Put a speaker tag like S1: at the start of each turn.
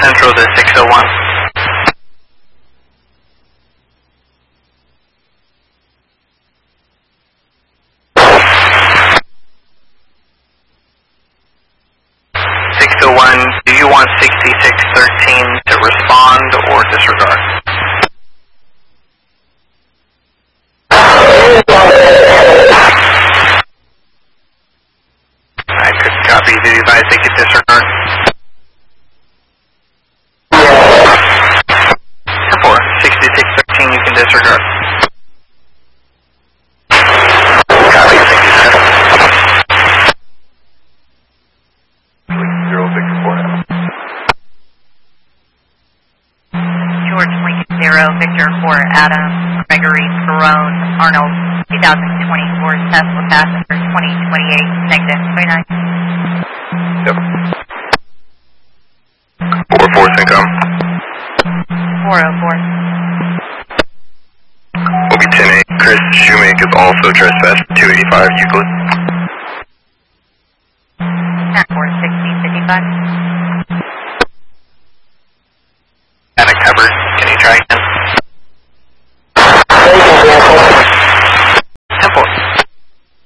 S1: Central to 601. Do you want 6613 to respond or disregard? I could copy. Do you advise they could disregard? 6613 you can disregard. Copy, thank you, sir.
S2: George Lincoln 0, Victor 4, Adam, Gregory, Perone, Arnold, 2024, Tesla passenger, 2028, negative 29.
S3: Yep. 44 Syncom.
S2: 404.
S3: Will be 10-8. Chris Shoemake is also trespassed, 285 Euclid.
S2: 46055.
S1: Got it covered. Can you try again?